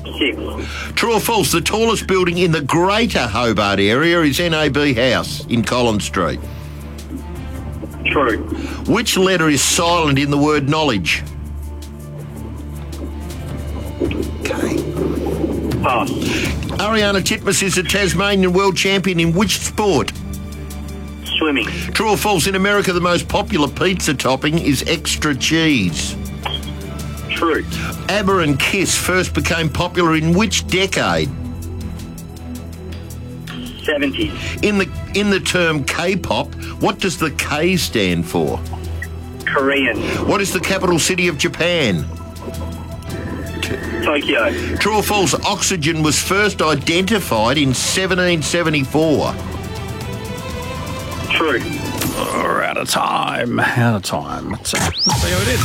6. True or false, the tallest building in the Greater Hobart area is NAB House in Collins Street. True. Which letter is silent in the word knowledge? Pass. Ariana Titmus is a Tasmanian world champion in which sport? Swimming. True or false, in America the most popular pizza topping is extra cheese? True. ABBA and Kiss first became popular in which decade? 70s. In the term K-pop, what does the K stand for? Korean. What is the capital city of Japan? Tokyo. True or false, oxygen was first identified in 1774? True. We're out of time. Out of time. Let's see how it is.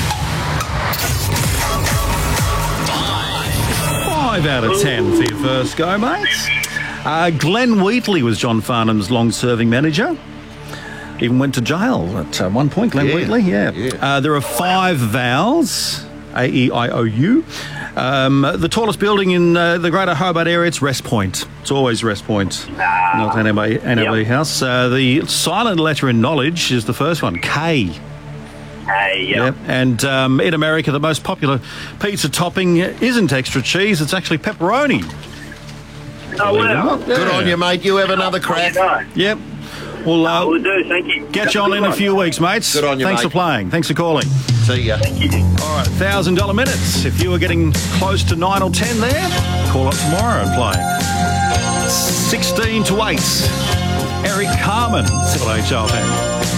5 out of 10 for your first go, mates. Glenn Wheatley was John Farnham's long-serving manager. Even went to jail at one point, Glenn Wheatley. Yeah. There are 5 vowels. A-E-I-O-U. The tallest building in the Greater Hobart area, it's Rest Point. It's always Rest Point, not NAB House. The silent letter in knowledge is the first one, K. Yep. And in America, the most popular pizza topping isn't extra cheese, it's actually pepperoni. Oh, wow. Good on you, mate. You have another crack. Yep. Well, Will do, thank you. get you on in a few weeks, mates. Good on you, Thanks mate. for playing. Thanks for calling. See ya. Thank you. All right, $1,000 minutes. If you were getting close to 9 or 10 there, call up tomorrow and play. 16 to 8. Eric Carmen, Triple H Fan.